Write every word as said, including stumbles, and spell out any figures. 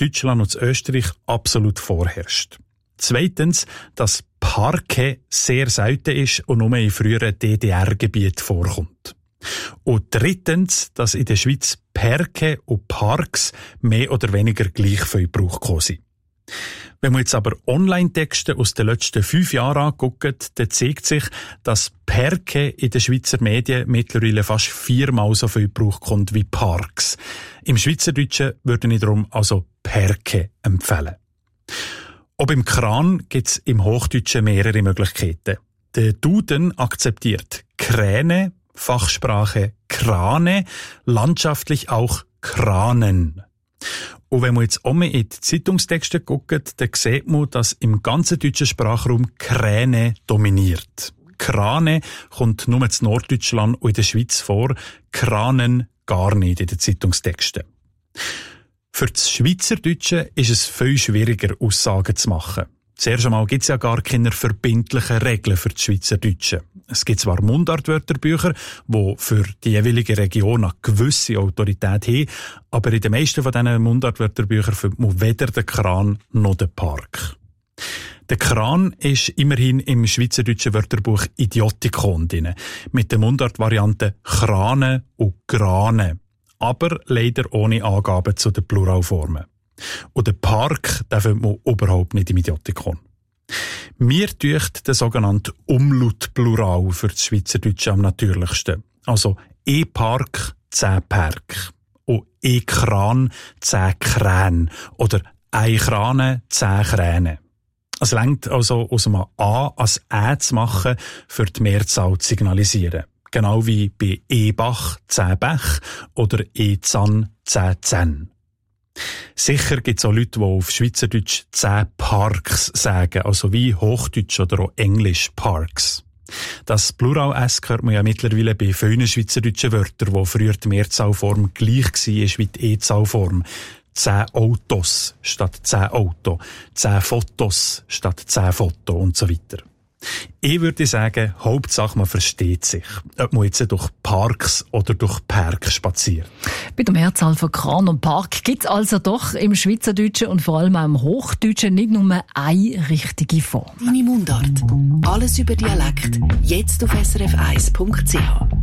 Deutschland und Österreich absolut vorherrscht. Zweitens, dass Parke sehr selten ist und nur in früheren D D R-Gebieten vorkommt. Und drittens, dass in der Schweiz Perke und Parks mehr oder weniger gleich viel Gebrauch gekommen sind. Wenn man jetzt aber Online-Texte aus den letzten fünf Jahren anguckt, dann zeigt sich, dass Perke in den Schweizer Medien mittlerweile fast viermal so viel Gebrauch kommt wie Parks. Im Schweizerdeutschen würde ich darum also Perke empfehlen. Auch beim Kran gibt es im Hochdeutschen mehrere Möglichkeiten. Der Duden akzeptiert Kräne, Fachsprache Krane, landschaftlich auch Kranen. Und wenn man jetzt auch mal in die Zeitungstexte guckt, dann sieht man, dass im ganzen deutschen Sprachraum Kräne dominiert. Krane kommt nur in Norddeutschland und in der Schweiz vor, Kranen gar nicht in den Zeitungstexten. Für das Schweizerdeutsche ist es viel schwieriger, Aussagen zu machen. Zuerst einmal gibt es ja gar keine verbindlichen Regeln für das Schweizerdeutsche. Es gibt zwar Mundartwörterbücher, die für die jeweilige Region eine gewisse Autorität haben, aber in den meisten von diesen Mundartwörterbüchern findet man weder den Kran noch den Park. Der Kran ist immerhin im Schweizerdeutschen Wörterbuch Idiotikon drin, mit der Mundartvariante Krane und Grane, aber leider ohne Angaben zu den Pluralformen. Und den Park, den findet man überhaupt nicht im Idiotikon. Mir dünkt der sogenannte Umlautplural für das Schweizerdeutsche am natürlichsten. Also E-Park, zehn Park. Und E-Kran, zehn Kräne. Oder ein Krane, zehn Kräne. Es reicht also aus einem A als Ä zu machen, für die Mehrzahl zu signalisieren. Genau wie bei E-Bach, zehn Bech oder E-Zahn, zehn Zähne. Sicher gibt es auch Leute, die auf Schweizerdeutsch zehn Parks sagen, also wie Hochdeutsch oder auch Englisch Parks. Das Plural-S hört man ja mittlerweile bei vielen schweizerdeutschen Wörtern, wo früher die Mehrzahlform gleich war wie die E-Zahlform. Zehn Autos statt zehn Auto, zehn Fotos statt zehn Foto und so weiter. Ich würde sagen, Hauptsache man versteht sich, ob man jetzt durch Parks oder durch Park spaziert. Bei der Mehrzahl von Kran und Park gibt es also doch im Schweizerdeutschen und vor allem auch im Hochdeutschen nicht nur eine richtige Form. Deine Mundart. Alles über Dialekt. Jetzt auf s r f eins punkt c h.